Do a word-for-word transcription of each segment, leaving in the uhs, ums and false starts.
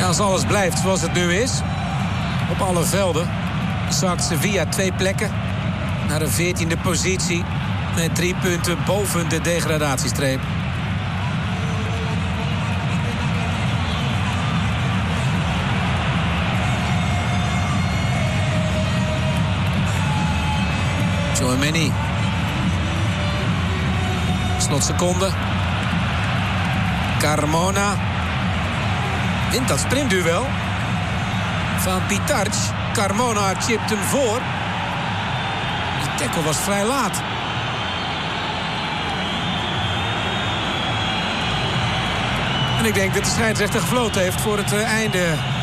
Als alles blijft zoals het nu is, op alle velden, zakt Sevilla twee plekken naar de veertiende positie met drie punten boven de degradatiestreep. Tchouaméni. Slotseconde. Carmona. Wint dat sprintduel van Pitarch. Carmona chipt hem voor. De tackle was vrij laat. En ik denk dat de scheidsrechter gefloten heeft voor het uh, einde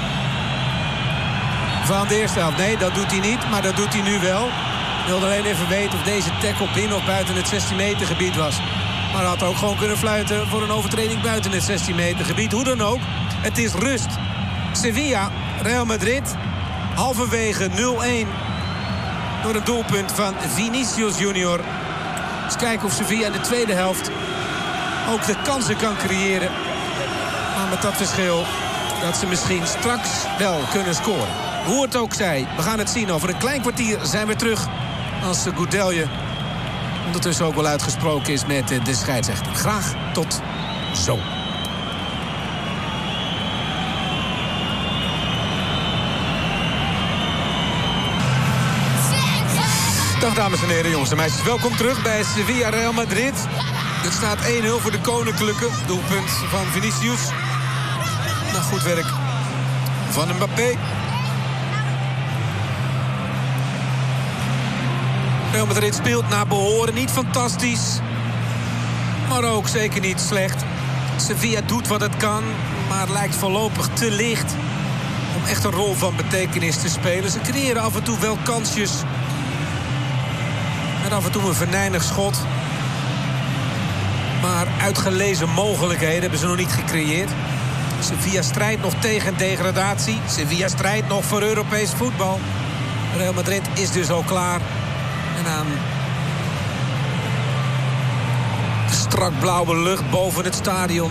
van de eerste helft. Nee, dat doet hij niet, maar dat doet hij nu wel. Ik wilde alleen even weten of deze tackle binnen of buiten het zestien meter gebied was. Maar hij had ook gewoon kunnen fluiten voor een overtreding buiten het zestien meter gebied. Hoe dan ook, het is rust. Sevilla, Real Madrid, halverwege nul-een. Door een doelpunt van Vinicius Junior. Eens kijken of Sevilla in de tweede helft ook de kansen kan creëren. Maar met dat verschil dat ze misschien straks wel kunnen scoren. Hoe het ook zij, we gaan het zien. Over een klein kwartier zijn we terug. Als Goudelje ondertussen ook wel uitgesproken is met de scheidsrechter. Graag tot zo. Dag dames en heren, jongens en meisjes. Welkom terug bij Sevilla Real Madrid. Het staat één nul voor de Koninklijke. Doelpunt van Vinicius. Nou, goed werk van Mbappé. Real Madrid speelt naar behoren. Niet fantastisch, maar ook zeker niet slecht. Sevilla doet wat het kan, maar lijkt voorlopig te licht om echt een rol van betekenis te spelen. Ze creëren af en toe wel kansjes. Met af en toe een venijnig schot. Maar uitgelezen mogelijkheden hebben ze nog niet gecreëerd. Sevilla strijdt nog tegen degradatie. Sevilla strijdt nog voor Europees voetbal. Real Madrid is dus al klaar. En aan de strak blauwe lucht boven het stadion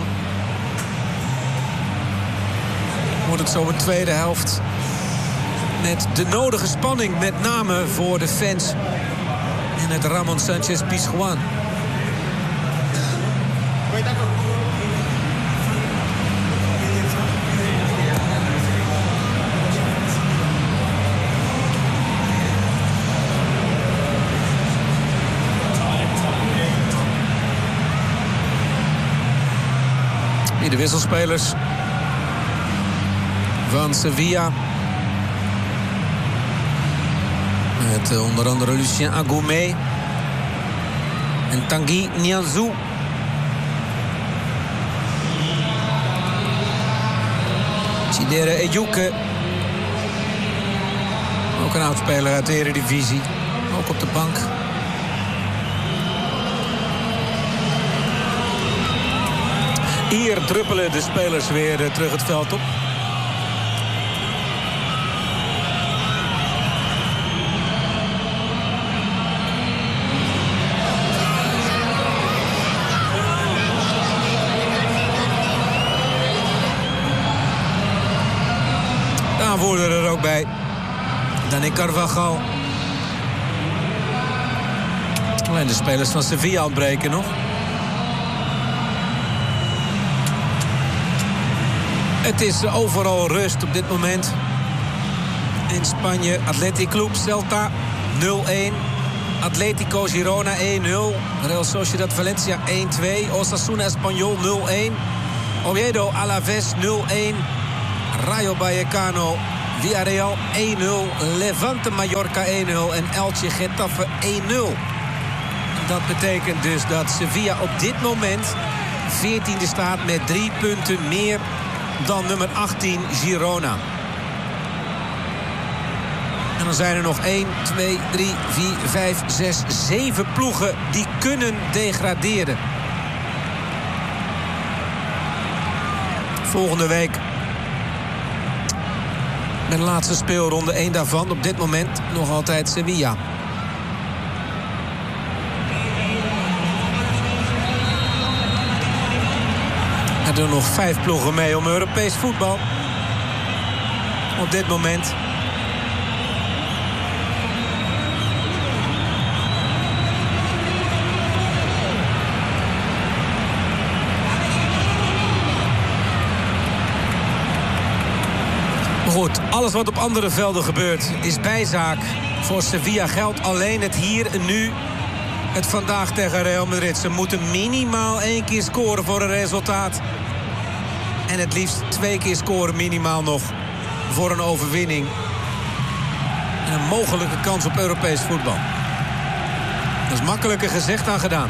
wordt het zo een tweede helft met de nodige spanning, met name voor de fans in het Ramon Sánchez Pizjuán. De wisselspelers van Sevilla. Met onder andere Lucien Agoumé en Tanguy Nianzou. Chidera Ejuke. Ook een oudspeler uit de Eredivisie. Ook op de bank. Hier druppelen de spelers weer terug het veld op. De aanvoerder er ook bij. Dani Carvajal. Alleen de spelers van Sevilla ontbreken nog. Het is overal rust op dit moment. In Spanje, Athletic Club Celta nul-een. Atletico Girona één nul. Real Sociedad Valencia één twee. Osasuna Espanyol nul-een. Oviedo Alaves nul-een. Rayo Vallecano Villarreal één nul. Levante Mallorca één nul. En Elche Getafe één nul. Dat betekent dus dat Sevilla op dit moment veertiende staat met drie punten meer dan nummer achttien Girona. En dan zijn er nog één, twee, drie, vier, vijf, zes, zeven ploegen die kunnen degraderen. Volgende week met de laatste speelronde, één daarvan op dit moment nog altijd Sevilla. Er doen nog vijf ploegen mee om Europees voetbal. op dit moment. Goed, alles wat op andere velden gebeurt is bijzaak. Voor Sevilla geldt alleen het hier en nu. Het vandaag tegen Real Madrid. Ze moeten minimaal één keer scoren voor een resultaat. En het liefst twee keer scoren minimaal nog voor een overwinning. En een mogelijke kans op Europees voetbal. Dat is makkelijker gezegd dan gedaan.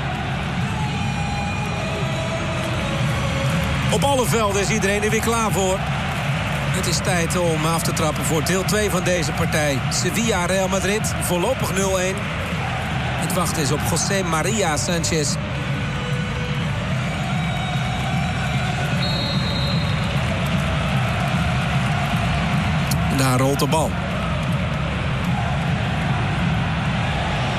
Op alle velden is iedereen er weer klaar voor. Het is tijd om af te trappen voor deel twee van deze partij. Sevilla Real Madrid, voorlopig nul een. Het wachten is op José María Sánchez. Daar rolt de bal.